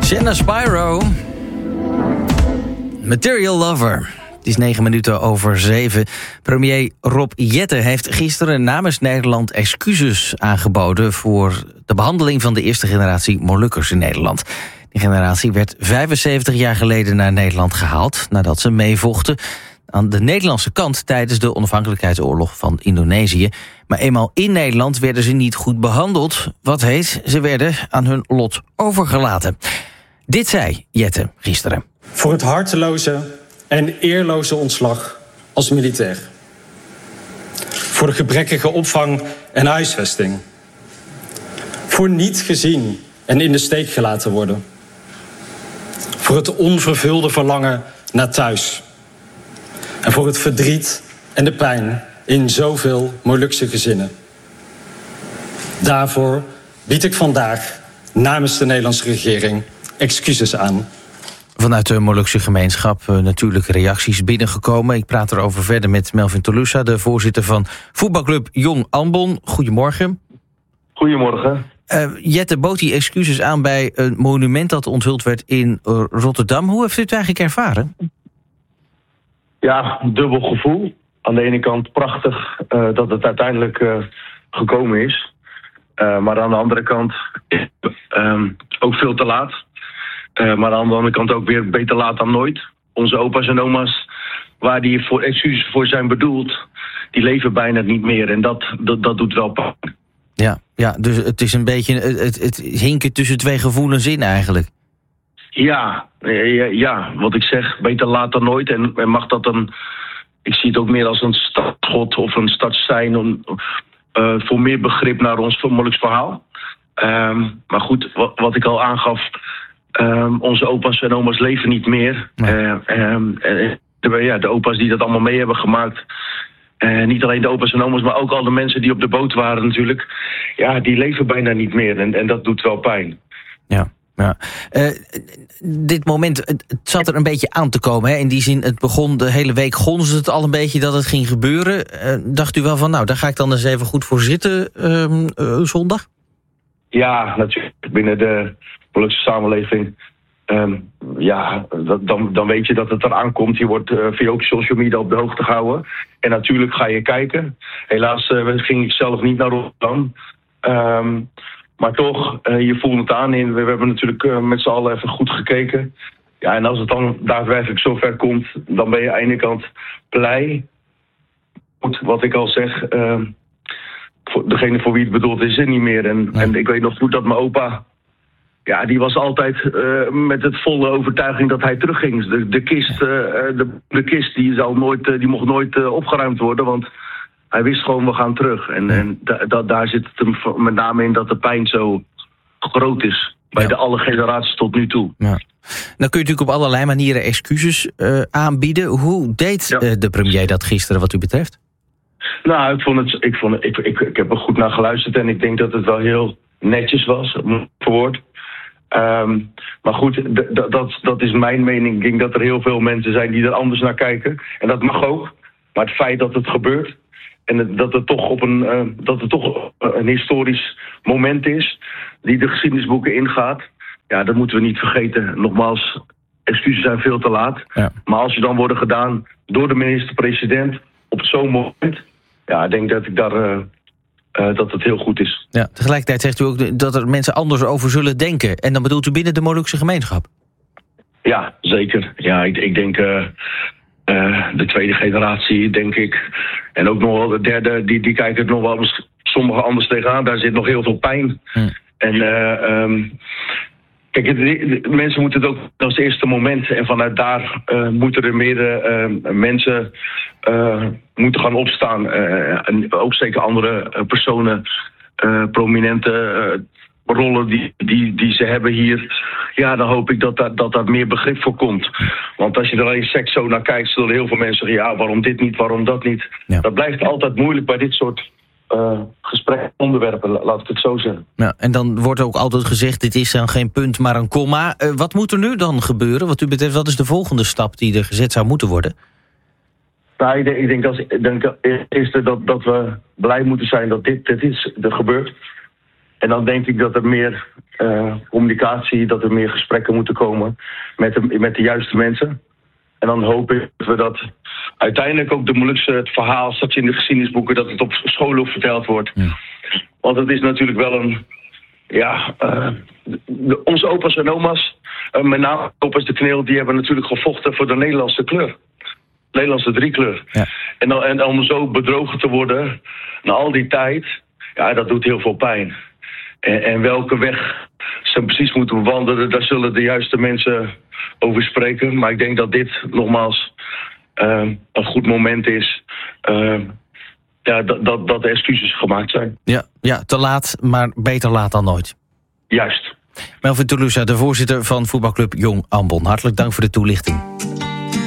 Jenna Spyro. Material Lover. Het is 9 minuten over 7. Premier Rob Jetten heeft gisteren namens Nederland excuses aangeboden voor de behandeling van de eerste generatie Molukkers in Nederland. Die generatie werd 75 jaar geleden naar Nederland gehaald nadat ze meevochten aan de Nederlandse kant tijdens de onafhankelijkheidsoorlog van Indonesië. Maar eenmaal in Nederland werden ze niet goed behandeld. Wat heet, ze werden aan hun lot overgelaten. Dit zei Jetten gisteren. Voor het harteloze en eerloze ontslag als militair. Voor de gebrekkige opvang en huisvesting. Voor niet gezien en in de steek gelaten worden. Voor het onvervulde verlangen naar thuis. En voor het verdriet en de pijn in zoveel Molukse gezinnen. Daarvoor bied ik vandaag namens de Nederlandse regering excuses aan. Vanuit de Molukse gemeenschap natuurlijk reacties binnengekomen. Ik praat erover verder met Melvin Tolusa, de voorzitter van voetbalclub Jong Ambon. Goedemorgen. Goedemorgen. Jetten bood die excuses aan bij een monument dat onthuld werd in Rotterdam. Hoe heeft u het eigenlijk ervaren? Ja, dubbel gevoel. Aan de ene kant prachtig dat het uiteindelijk gekomen is. Maar aan de andere kant ook veel te laat. Maar aan de andere kant ook weer beter laat dan nooit. Onze opa's en oma's, waar die voor excuses voor zijn bedoeld, die leven bijna niet meer. En dat doet wel pijn. Ja, dus het is een beetje het hinken tussen twee gevoelens in eigenlijk. Ja, Wat ik zeg, beter laat dan nooit. En mag dat dan, ik zie het ook meer als een startschot of een startsein voor meer begrip naar ons Moluks verhaal. Maar goed, wat ik al aangaf, onze opa's en oma's leven niet meer. De opa's die dat allemaal mee hebben gemaakt. Niet alleen de opa's en oma's, maar ook al de mensen die op de boot waren natuurlijk. Ja, die leven bijna niet meer en dat doet wel pijn. Ja. Dit moment, het zat er een beetje aan te komen. Hè? In die zin, het begon de hele week, gonsde het al een beetje dat het ging gebeuren. Dacht u wel van, nou, daar ga ik dan eens even goed voor zitten zondag? Ja, natuurlijk. Binnen de Molukse samenleving. Dan weet je dat het eraan komt. Je wordt via ook social media op de hoogte gehouden. En natuurlijk ga je kijken. Helaas ging ik zelf niet naar Rotterdam. Maar toch, je voelt het aan. We hebben natuurlijk met z'n allen even goed gekeken. Ja, en als het dan daadwerkelijk zover komt, dan ben je aan de ene kant blij. Goed, wat ik al zeg, degene voor wie het bedoeld is er niet meer. En ik weet nog goed dat mijn opa, ja, die was altijd met het volle overtuiging dat hij terugging. De kist die mocht nooit opgeruimd worden, want hij wist gewoon, we gaan terug. En daar zit het hem met name in dat de pijn zo groot is. Bij alle generaties tot nu toe. Ja. Dan kun je natuurlijk op allerlei manieren excuses aanbieden. Hoe deed de premier dat gisteren wat u betreft? Nou, ik heb er goed naar geluisterd. En ik denk dat het wel heel netjes was, verwoord. Maar goed, dat is mijn mening. Ik denk dat er heel veel mensen zijn die er anders naar kijken. En dat mag ook. Maar het feit dat het gebeurt en dat het toch een historisch moment is die de geschiedenisboeken ingaat, ja, dat moeten we niet vergeten. Nogmaals, excuses zijn veel te laat. Ja. Maar als ze dan worden gedaan door de minister-president op zo'n moment, ja, ik denk dat ik daar dat het heel goed is. Ja, tegelijkertijd zegt u ook dat er mensen anders over zullen denken. En dan bedoelt u binnen de Molukse gemeenschap? Ja, zeker. Ja, ik denk de tweede generatie, denk ik. En ook nog wel de derde, die kijken er nog wel sommigen anders tegenaan. Daar zit nog heel veel pijn. En kijk, mensen moeten het ook als eerste moment. En vanuit daar moeten er meer mensen moeten gaan opstaan. En ook zeker andere personen, prominente rollen die ze hebben hier. Ja, dan hoop ik dat daar meer begrip voor komt. Want als je er alleen seks zo naar kijkt, zullen heel veel mensen zeggen, ja, waarom dit niet, waarom dat niet. Ja. Dat blijft altijd moeilijk bij dit soort gesprekonderwerpen, laat ik het zo zeggen. Ja, en dan wordt ook altijd gezegd, dit is dan geen punt, maar een komma. Wat moet er nu dan gebeuren? Wat u betreft, wat is de volgende stap die er gezet zou moeten worden? Nou, ik denk eerst dat we blij moeten zijn dat dit is er gebeurt. En dan denk ik dat er meer communicatie, dat er meer gesprekken moeten komen met de juiste mensen. En dan hoop ik dat we dat uiteindelijk ook de Molukse het verhaal staat in de geschiedenisboeken, dat het op scholen ook verteld wordt. Ja. Want het is natuurlijk wel een... onze opa's en oma's, met name opa's de Kneel, die hebben natuurlijk gevochten voor de Nederlandse kleur. Nederlandse driekleur. Ja. En om zo bedrogen te worden na al die tijd, dat doet heel veel pijn. En welke weg ze precies moeten bewandelen, daar zullen de juiste mensen over spreken. Maar ik denk dat dit nogmaals een goed moment is. Dat de excuses gemaakt zijn. Ja, te laat, maar beter laat dan nooit. Juist. Melvin Toulousa, de voorzitter van voetbalclub Jong Ambon. Hartelijk dank voor de toelichting.